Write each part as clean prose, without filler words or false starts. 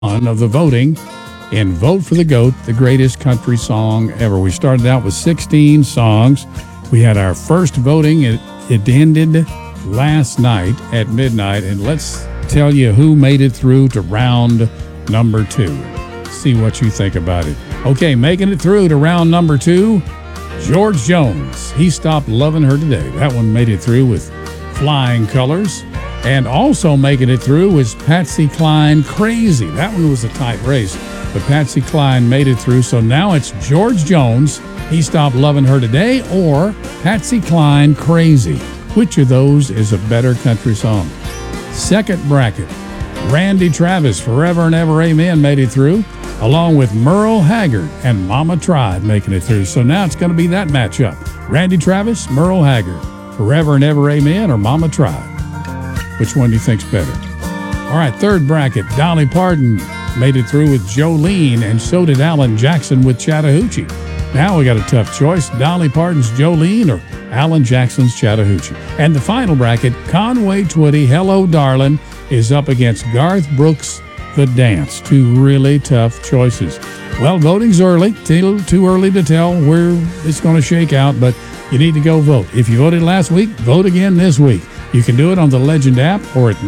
of the voting in Vote for the GOAT, the greatest country song ever. We started out with 16 songs. We had our first voting. It ended last night at midnight, and let's tell you who made it through to round number 2. See what you think about it. Okay, making it through to round number 2, George Jones. He Stopped Loving Her Today. That one made it through with flying colors. And also making it through was Patsy Cline, Crazy. That one was a tight race, but Patsy Cline made it through. So now it's George Jones, He Stopped Loving Her Today, or Patsy Cline, Crazy. Which of those is a better country song? Second bracket, Randy Travis, Forever and Ever Amen, made it through, along with Merle Haggard and Mama Tried making it through. So now it's going to be that matchup. Randy Travis, Merle Haggard, Forever and Ever Amen, or Mama Tried. Which one do you think's better? All right, third bracket, Dolly Parton made it through with Jolene, and so did Alan Jackson with Chattahoochee. Now we got a tough choice, Dolly Parton's Jolene or Alan Jackson's Chattahoochee. And the final bracket, Conway Twitty, Hello Darlin', is up against Garth Brooks' The Dance. Two really tough choices. Well, voting's early, too early to tell where it's going to shake out, but you need to go vote. If you voted last week, vote again this week. You can do it on the Legend app or at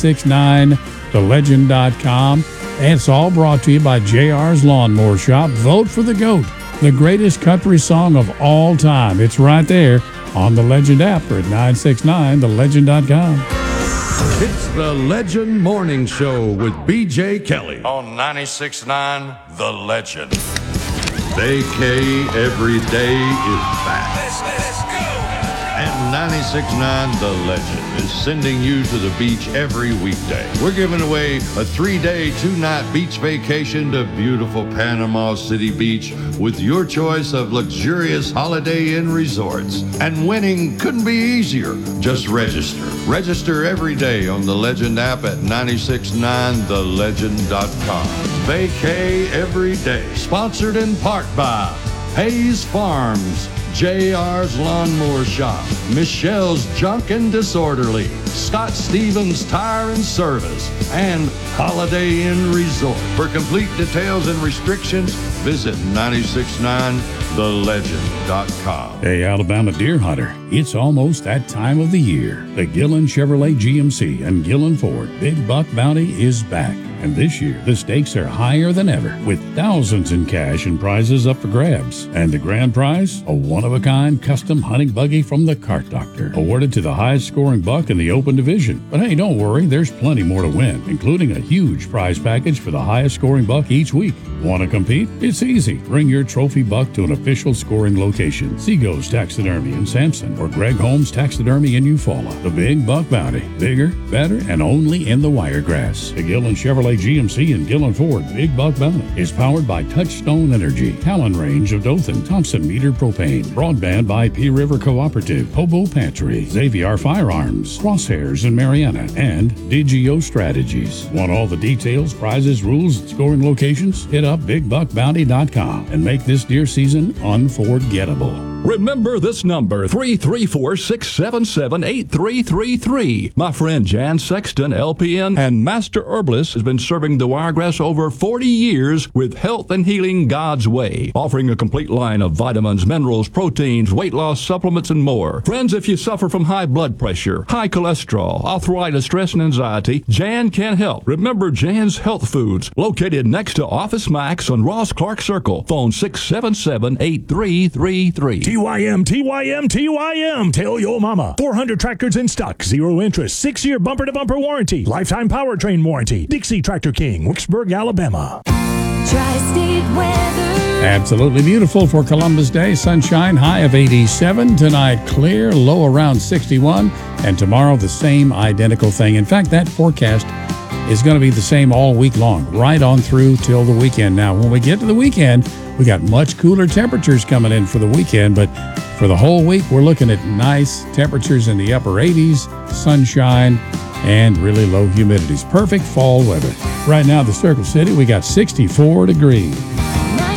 969thelegend.com. And it's all brought to you by JR's Lawnmower Shop. Vote for the GOAT, the greatest country song of all time. It's right there on the Legend app or at 969thelegend.com. It's the Legend Morning Show with B.J. Kelly on 96.9 The Legend. Vacay every day is back. Let's go. And 96.9 The Legend is sending you to the beach every weekday. We're giving away a 3-day, 2-night beach vacation to beautiful Panama City Beach with your choice of luxurious Holiday Inn resorts. And winning couldn't be easier. Just register. Register every day on the Legend app at 969thelegend.com. Vacay every day. Sponsored in part by Hayes Farms, JR's Lawnmower Shop, Michelle's Junk and Disorderly, Scott Stevens Tire and Service, and Holiday Inn Resort. For complete details and restrictions, visit 969thelegend.com. Hey, Alabama deer hunter, it's almost that time of the year. The Gillen Chevrolet GMC and Gillen Ford Big Buck Bounty is back. And this year, the stakes are higher than ever, with thousands in cash and prizes up for grabs. And the grand prize, a one-of-a-kind custom hunting buggy from the Cart Doctor, awarded to the highest-scoring buck in the open division. But hey, don't worry, there's plenty more to win, including a huge prize package for the highest-scoring buck each week. Want to compete? It's easy. Bring your trophy buck to an official scoring location. Seago's Taxidermy in Sampson or Greg Holmes Taxidermy in Eufaula. The Big Buck Bounty. Bigger, better, and only in the Wiregrass. The Gillen Chevrolet GMC and Gillen Ford Big Buck Bounty is powered by Touchstone Energy, Talon Range of Dothan, Thompson Meter Propane, broadband by P River Cooperative, Hobo Pantry, Xavier Firearms, Crosshairs in Mariana, and DGO Strategies. Want all the details, prizes, rules, and scoring locations? Hit up BigBuckBounty.com and make this deer season unforgettable. Remember this number, 334-677-8333. My friend Jan Sexton, LPN, and Master Herbalist has been serving the Wiregrass over 40 years with health and healing God's way, offering a complete line of vitamins, minerals, proteins, weight loss supplements, and more. Friends, if you suffer from high blood pressure, high cholesterol, arthritis, stress, and anxiety, Jan can help. Remember Jan's Health Foods, located next to Office Max on Ross Clark Circle. Phone 677-8333. TYM, TYM, TYM. Tell your mama. 400 tractors in stock. 0 interest. 6-year bumper-to-bumper warranty. Lifetime powertrain warranty. Dixie Tractor King, Wicksburg, Alabama. Tri-State weather. Absolutely beautiful for Columbus Day. Sunshine, high of 87. Tonight, clear, low around 61. And tomorrow, the same identical thing. In fact, that forecast is going to be the same all week long, right on through till the weekend. Now, when we get to the weekend, we got much cooler temperatures coming in for the weekend, but for the whole week, we're looking at nice temperatures in the upper 80s, sunshine, and really low humidities. Perfect fall weather. Right now, the Circle City, we got 64 degrees.